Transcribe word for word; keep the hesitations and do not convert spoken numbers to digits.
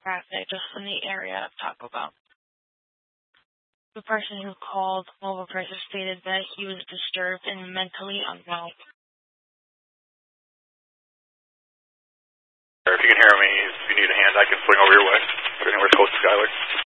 traffic just in the area of Taco Bell. The person who called Mobile Pricer stated that he was disturbed and mentally unwell. If you can hear me, if you need a hand, I can swing over your way. Anywhere close to Skyler.